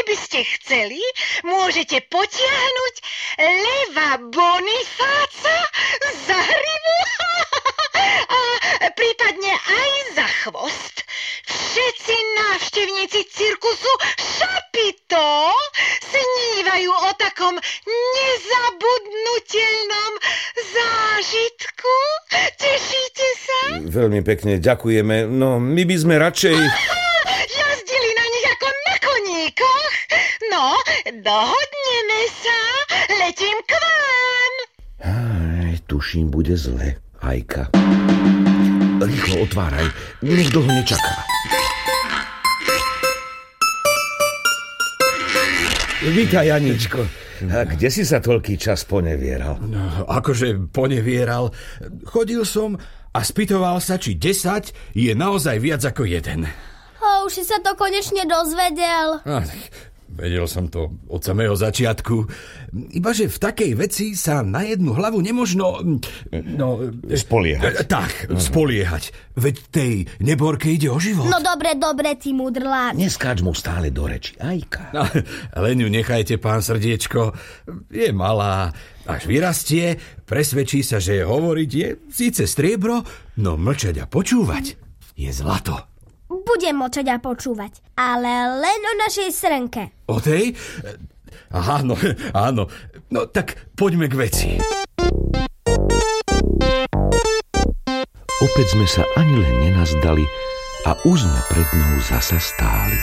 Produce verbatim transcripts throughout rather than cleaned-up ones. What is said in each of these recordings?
by ste chceli, môžete potiahnuť leva Bonifáca za hrivu a prípadne aj za chvost. Všetci návštevníci cirkusu Šapito snívajú o takom nezabudnutelnom zážitku. Tešíte sa? Veľmi pekne ďakujeme, no my by sme radšej... Jazdili na nich ako na koníkoch. No, dohodneme sa, letím k vám. Aj, tuším, bude zle, Ajka. Rýchlo otváraj, nech dlho nečaká. Vítaj, Janičko. A kde si sa toľký čas ponevieral? No, akože ponevieral. Chodil som a spýtoval sa, či desať je naozaj viac ako jeden. A už si sa to konečne dozvedel. A, vedel som to od samého začiatku. Ibaže v takej veci sa na jednu hlavu nemožno... No, spoliehať. Tak, spoliehať. Veď tej Neborke ide o život. No dobre, dobre, ty mudrlák. Neskáč mu stále do reči, Ajka. No, len ju nechajte, pán Srdiečko. Je malá. Až vyrastie, presvedčí sa, že hovoriť je síce striebro, no mlčať a počúvať je zlato. Budem mlčať a počúvať, ale len o našej srnke. O tej? Áno, áno. No tak poďme k veci. Opäť sme sa ani len nenazdali a už sme pred ňou zasa stáli.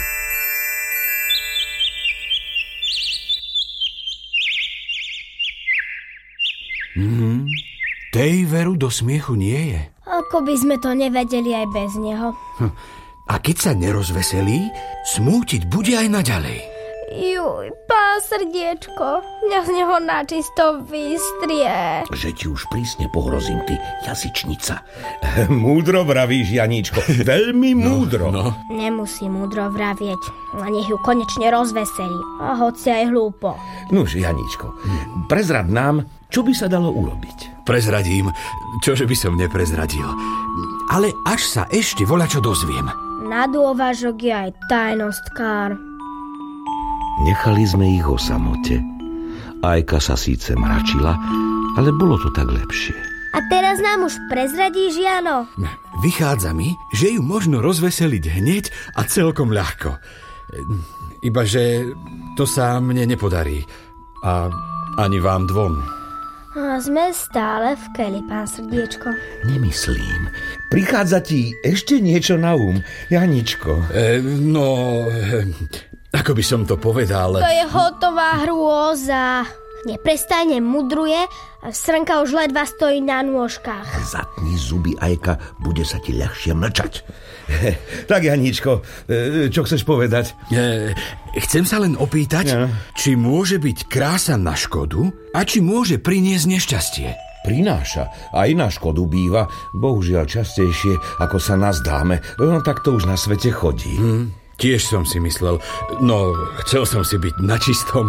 Hmm, tej veru do smiechu nie je. Ako by sme to nevedeli aj bez neho. Hm. A keď sa nerozveselí, smútiť bude aj naďalej. Juj, pán Srdiečko, mňa z neho načisto vystrie. Že ti už prísne pohrozím, ty jazyčnica. Múdro vravíš, Janíčko, veľmi múdro. No, no. Nemusí múdro vravieť, a nech ju konečne rozveselí. A hoci aj hlúpo. Nuž, Janíčko, prezrad nám, čo by sa dalo urobiť. Prezradím, čože by som neprezradil. Ale až sa ešte voľačo dozviem. Na dôvažok je aj tajnostkár. Nechali sme ich o samote. Ajka sa síce mračila, ale bolo to tak lepšie. A teraz nám už prezradíš, Jano? Vychádza mi, že ju možno rozveseliť hneď a celkom ľahko. Ibaže to sa mne nepodarí. A ani vám dvom. A sme stále v keli, pán Srdiečko. Nemyslím. Prichádza ti ešte niečo na um, Janičko. E, no, e, ako by som to povedal... To je hotová hrôza. Neprestajne mudruje a srnka už ledva stojí na nôžkach. Zatni zuby, Ajka, bude sa ti ľahšie mlčať. Tak, Janičko, čo chceš povedať? E, chcem sa len opýtať, ja. či môže byť krása na škodu a či môže priniesť nešťastie. Prináša. Aj na škodu býva. Bohužiaľ častejšie, ako sa nazdáme. No tak to už na svete chodí. Hm, tiež som si myslel. No, chcel som si byť na čistom.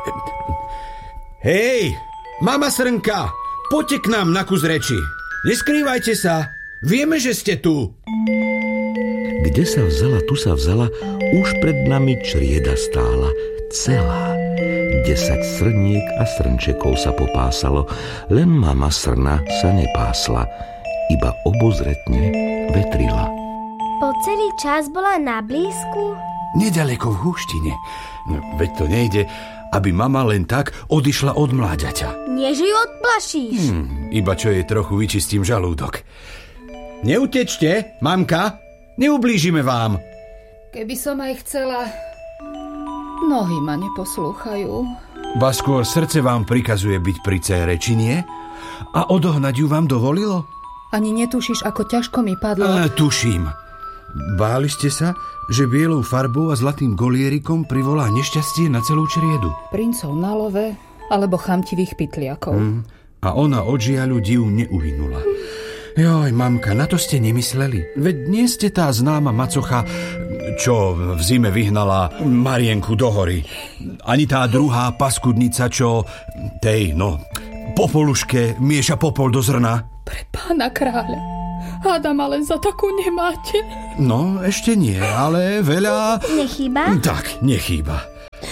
Hej, mama srnka, poďte k nám na kus reči. Neskrývajte sa. Vieme, že ste tu. Kde sa vzala, tu sa vzala, už pred nami črieda stála, celá. Desať srniek a srnčekov sa popásalo, len mama srna sa nepásla, iba obozretne vetrila. Po celý čas bola na blízku? Nedaleko v húštine. No, veď to nejde, aby mama len tak odišla od mláďaťa. Nie, že ju odplašíš. Hmm, iba čo jej trochu vyčistím žalúdok. Neutečte, mamka, neublížime vám. Keby som aj chcela, nohy ma neposlúchajú. Ba skôr srdce vám prikazuje byť pri cére, či nie? A odohnať ju vám dovolilo? Ani netušíš, ako ťažko mi padlo. E, tuším. Báli ste sa, že bielou farbou a zlatým golierikom privolá nešťastie na celú čriedu? Princov na love, alebo chamtivých pytliakov. Hmm. A ona od žiaľu div neuhynula. Joj, mamka, na to ste nemysleli. Veď nie ste tá známa macocha, čo v zime vyhnala Marienku do hory. Ani tá druhá paskudnica, čo tej, no, popoluške mieša popol do zrna. Pre pána kráľa. Hádam, ale za takú nemáte. No, ešte nie, ale veľa... Nechýba? Tak, nechýba.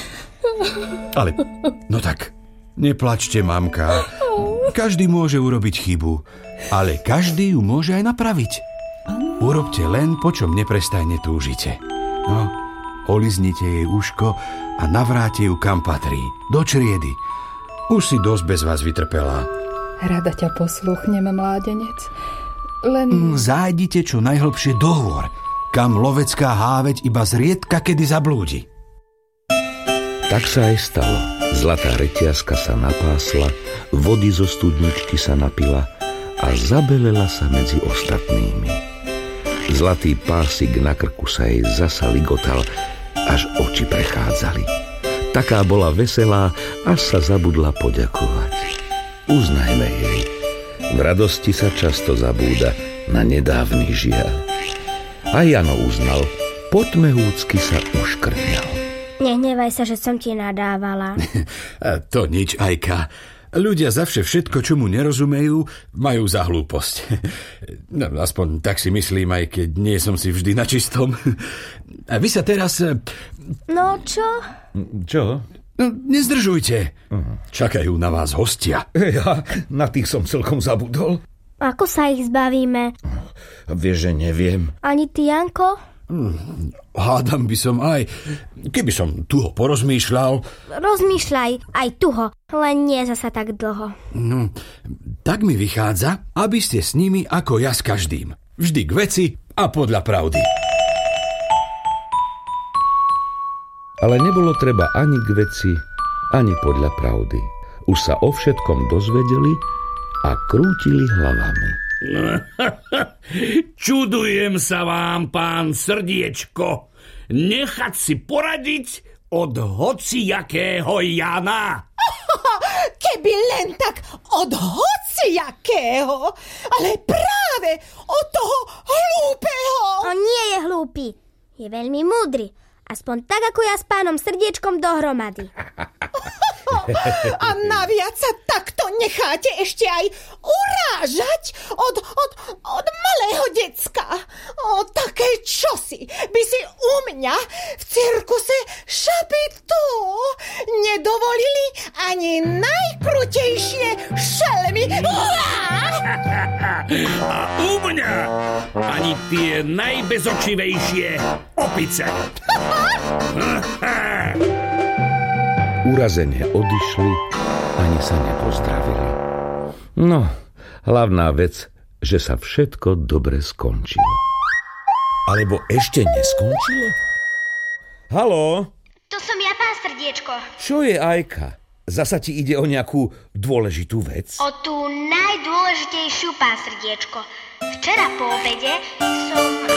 Ale, no tak, neplačte, mamka. Každý môže urobiť chybu, ale každý ju môže aj napraviť. Urobte len, po čom neprestajne túžite. No, oliznite jej uško a navráte ju kam patrí, do čriedy. Už si dosť bez vás vytrpela. Rada ťa posluchnem, mládenec. Len... Zájdite čo najhlbšie do hôr, kam lovecká háveť iba zriedka kedy zablúdi. Tak sa aj stalo. Zlatá reťazka sa napásla, vody zo studničky sa napila a zabelela sa medzi ostatnými. Zlatý pásik na krku sa jej zasa ligotal, až oči prechádzali. Taká bola veselá, až sa zabudla poďakovať. Uznajme jej. V radosti sa často zabúda na nedávny žiaľ. A Jano uznal, potmehúcky sa uškrňal. Nehnevaj sa, že som ti nadávala. To nič, Ajka. Ľudia zavše všetko, čo mu nerozumejú, majú za hlúposť. No, aspoň tak si myslím, aj keď nie som si vždy na čistom. A vy sa teraz... No čo? Čo? No, nezdržujte. Čakajú na vás hostia. Ja na tých som celkom zabudol. Ako sa ich zbavíme? Vieš, že neviem. Ani ty, Janko? Hmm, hádam by som aj, keby som tuho porozmýšľal. Rozmýšľaj, aj tuho, len nie zasa tak dlho. No, tak mi vychádza, aby ste s nimi ako ja s každým. Vždy k veci a podľa pravdy. Ale nebolo treba ani k veci, ani podľa pravdy. Už sa o všetkom dozvedeli a krútili hlavami. Čudujem sa vám, pán Srdiečko. Nechať si poradiť od hocijakého Jana. Keby len tak od hocijakého, ale práve od toho hlúpeho. On nie je hlúpy, je veľmi múdry. Aspoň tak, ako ja s pánom Srdiečkom dohromady. A naviac sa takto necháte ešte aj urážať od, od, od malého decka. O, také čosi by si u mňa v cirkuse šapitu nedovolili ani najkrutejšie šelmy. A u mňa ani tie najbezočivejšie opice. Urazene odišli, ani sa nepozdravili. No, hlavná vec, že sa všetko dobre skončilo. Alebo ešte neskončilo? Haló? To som ja, pán Srdiečko. Čo je, Ajka? Zasa ti ide o nejakú dôležitú vec? O tú najdôležitejšiu, pán Srdiečko. Včera po obede som...